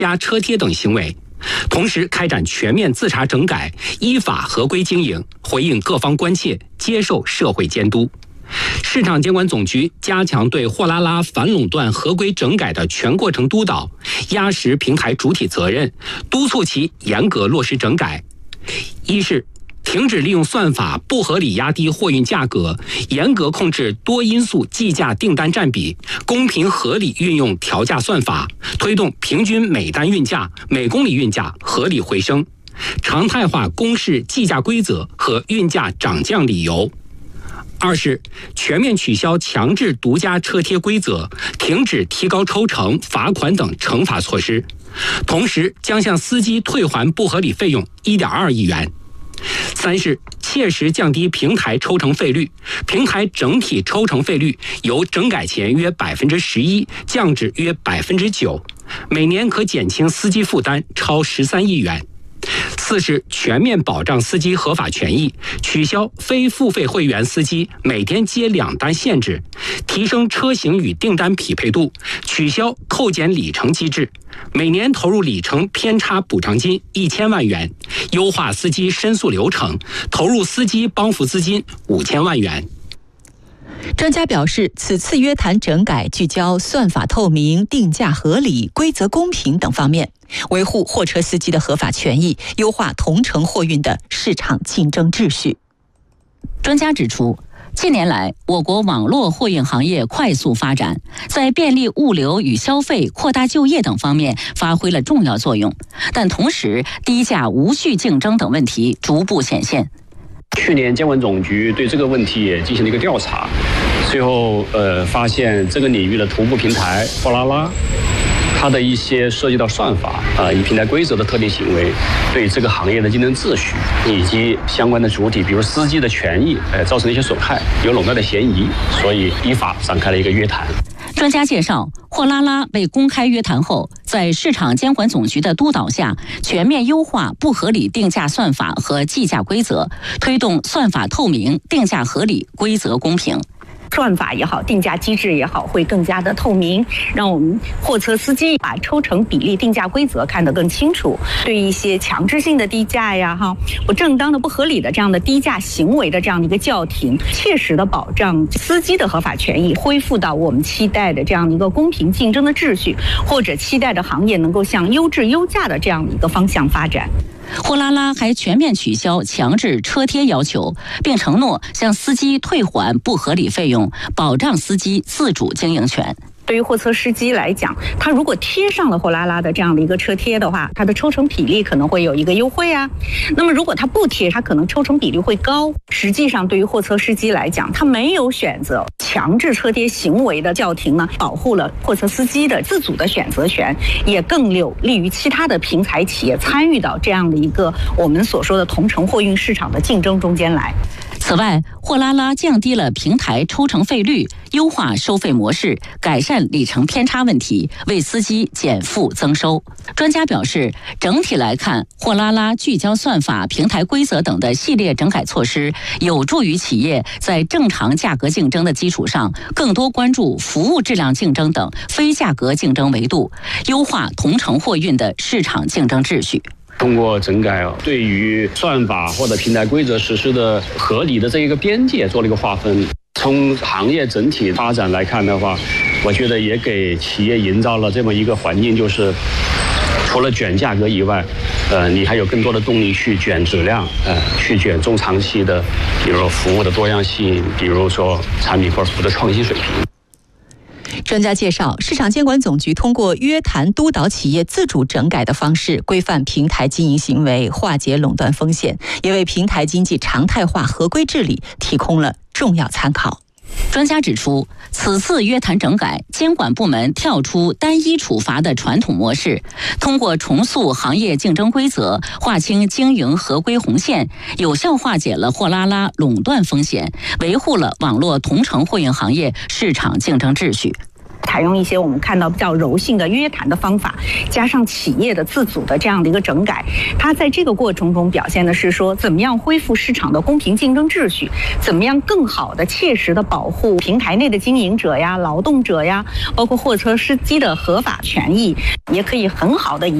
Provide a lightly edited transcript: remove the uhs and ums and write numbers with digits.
加车贴等行为，同时开展全面自查整改，依法合规经营，回应各方关切，接受社会监督。市场监管总局加强对货拉拉反垄断合规整改的全过程督导，压实平台主体责任，督促其严格落实整改。一是停止利用算法不合理压低货运价格，严格控制多因素计价订单占比，公平合理运用调价算法，推动平均每单运价、每公里运价合理回升，常态化公示计价规则和运价涨降理由。二是全面取消强制独家车贴规则，停止提高抽成、罚款等惩罚措施，同时将向司机退还不合理费用1.2亿元。三是切实降低平台抽成费率，平台整体抽成费率由整改前约11%降至约9%，每年可减轻司机负担超13亿元。四是全面保障司机合法权益，取消非付费会员司机每天接2单限制，提升车型与订单匹配度，取消扣减里程机制，每年投入里程偏差补偿金1000万元，优化司机申诉流程，投入司机帮扶资金5000万元。 专家表示，此次约谈整改聚焦算法透明、定价合理、规则公平等方面，维护货车司机的合法权益，优化同城货运的市场竞争秩序。 专家指出，近年来，我国网络货运行业快速发展，在便利物流与消费、扩大就业等方面发挥了重要作用，但同时，低价无序竞争等问题逐步显现。 去年监管总局对这个问题也进行了一个调查，最后发现这个领域的头部平台货拉拉，它的一些涉及到算法与平台规则的特定行为，对这个行业的竞争秩序以及相关的主体，比如司机的权益，造成了一些损害，有垄断的嫌疑，所以依法展开了一个约谈。 专家介绍，货拉拉被公开约谈后，在市场监管总局的督导下，全面优化不合理定价算法和计价规则，推动算法透明、定价合理、规则公平。 算法也好，定价机制也好，会更加的透明，让我们货车司机把抽成比例、定价规则看得更清楚。对一些强制性的低价呀、不正当的、不合理的这样的低价行为的这样的一个叫停，切实的保障司机的合法权益，恢复到我们期待的这样的一个公平竞争的秩序，或者期待的行业能够向优质优价的这样的一个方向发展。 货拉拉还全面取消强制车贴要求，并承诺向司机退还不合理费用，保障司机自主经营权。 对于货车司机来讲，他如果贴上了货拉拉的这样的一个车贴的话，他的抽成比例可能会有一个优惠啊。那么如果他不贴，他可能抽成比例会高。实际上，对于货车司机来讲，他没有选择强制车贴行为的叫停呢，保护了货车司机的自主的选择权，也更有利于其他的平台企业参与到这样的一个我们所说的同城货运市场的竞争中间来。 此外，货拉拉降低了平台抽成费率，优化收费模式，改善里程偏差问题，为司机减负增收。专家表示，整体来看，货拉拉聚焦算法、平台规则等的系列整改措施，有助于企业在正常价格竞争的基础上，更多关注服务质量竞争等非价格竞争维度，优化同城货运的市场竞争秩序。 通过整改，对于算法或者平台规则实施的合理的这一个边界做了一个划分。从行业整体发展来看的话，我觉得也给企业营造了这么一个环境，就是除了卷价格以外，你还有更多的动力去卷质量，去卷中长期的，比如说服务的多样性，比如说产品或者服务的创新水平。 专家介绍，市场监管总局通过约谈督导企业自主整改的方式，规范平台经营行为，化解垄断风险，也为平台经济常态化合规治理提供了重要参考。 专家指出，此次约谈整改，监管部门跳出单一处罚的传统模式，通过重塑行业竞争规则，划清经营合规红线，有效化解了货拉拉垄断风险，维护了网络同城货运行业市场竞争秩序。 采用一些我们看到比较柔性的约谈的方法，加上企业的自主的这样的一个整改，它在这个过程中表现的是说，怎么样恢复市场的公平竞争秩序，怎么样更好的切实的保护平台内的经营者呀、劳动者呀，包括货车司机的合法权益，也可以很好的